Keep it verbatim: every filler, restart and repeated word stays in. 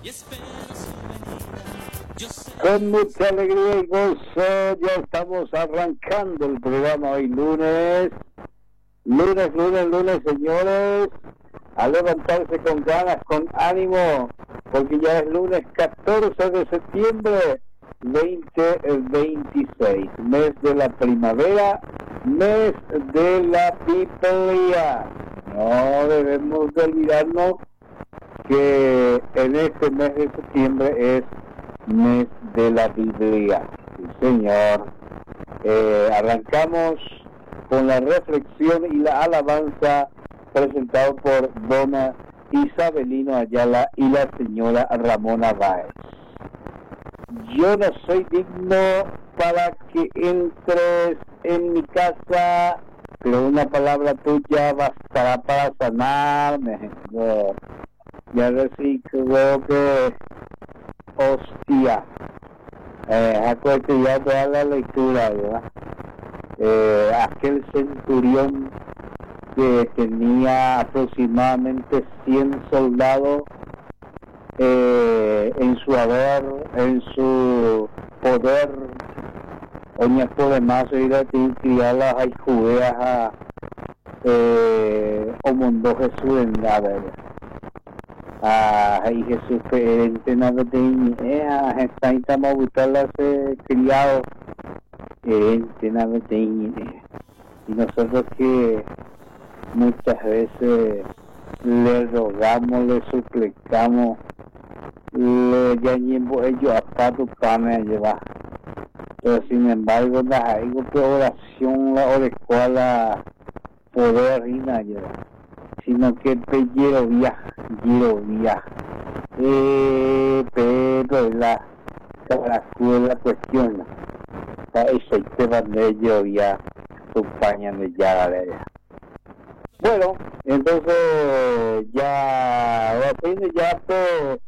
Con mucha alegría y gozo ya estamos arrancando el programa hoy lunes. Lunes, lunes, lunes, señores. A levantarse con ganas, con ánimo, porque ya es lunes catorce de septiembre veinte veintiséis, mes de la primavera, mes de la Biblia. No debemos de olvidarnos que en este mes de septiembre es mes de la Biblia. Sí, señor. Eh, arrancamos con la reflexión y la alabanza presentado por dona Isabelino Ayala y la señora Ramona Báez. Yo no soy digno para que entres en mi casa, pero una palabra tuya bastará para sanarme. No. Ya reciclo que hostia. Eh, acuérdate ya toda la lectura, ¿verdad? Eh, aquel centurión que tenía aproximadamente cien soldados eh, en su haber, en su poder, oña por demás, ir a criarlas a Judeas a eh, o mundo Jesús en la verdad. Ah, y Jesús que entenamente eh, está intentando buscarlas eh, criados entenamente y nosotros que muchas veces le rogamos, le suplicamos, le llamamos ellos hasta tu pan a llevar. Pero sin embargo, la algo que oración la orecua la poder reina llevar, sino que te quiero viajar, quiero viajar. Eh, pero la caracuela cuestiona. Ese tema de ellos ya acompañan de ya de ella. Bueno, entonces ya ya todo